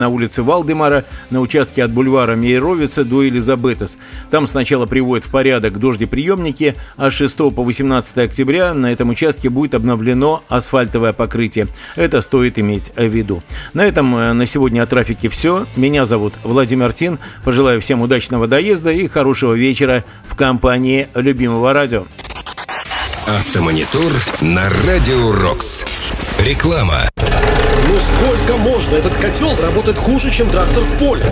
на улице Валдемара, на участке от бульвара Мейеровица до Елизабетас. Там сначала приводят в порядок дождеприемники, а с 6 по 18 октября на этом участке будет обновлено асфальтовое покрытие. Это стоит иметь в виду. На этом на сегодня о трафике все. Меня зовут Владимир Тин. Пожелаю всем удачного доезда и хорошего вечера в компании любимого радио. Автомонитор на Радио Рокс. Реклама. Ну сколько можно? Этот котел работает хуже, чем трактор в поле.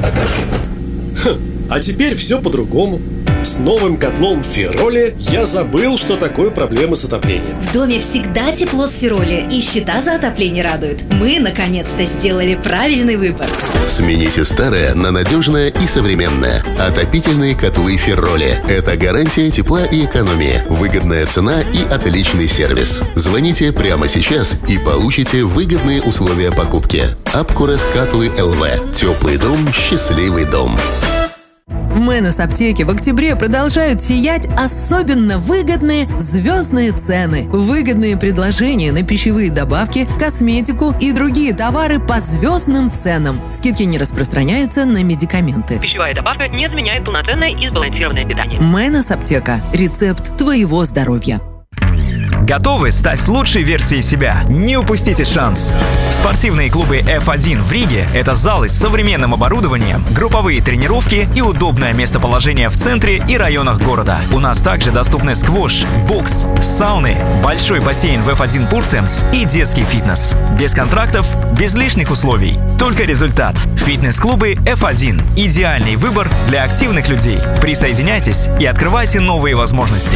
А теперь все по-другому. С новым котлом Фероли я забыл, что такое проблемы с отоплением. В доме всегда тепло с Фероли, и счета за отопление радуют. Мы, наконец-то, сделали правильный выбор. Смените старое на надежное и современное. Отопительные котлы Фероли. Это гарантия тепла и экономии, выгодная цена и отличный сервис. Звоните прямо сейчас и получите выгодные условия покупки. Апкурес Катлы ЛВ. Теплый дом, счастливый дом. В Мэнос аптеке в октябре продолжают сиять особенно выгодные звездные цены. Выгодные предложения на пищевые добавки, косметику и другие товары по звездным ценам. Скидки не распространяются на медикаменты. Пищевая добавка не заменяет полноценное и сбалансированное питание. Мэнос аптека. Рецепт твоего здоровья. Готовы стать лучшей версией себя? Не упустите шанс! Спортивные клубы F1 в Риге – это залы с современным оборудованием, групповые тренировки и удобное местоположение в центре и районах города. У нас также доступны сквош, бокс, сауны, большой бассейн в F1 Пурцемс и детский фитнес. Без контрактов, без лишних условий. Только результат. Фитнес-клубы F1 – идеальный выбор для активных людей. Присоединяйтесь и открывайте новые возможности.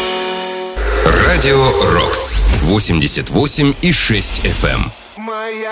Радио Рокс 88,6 FM.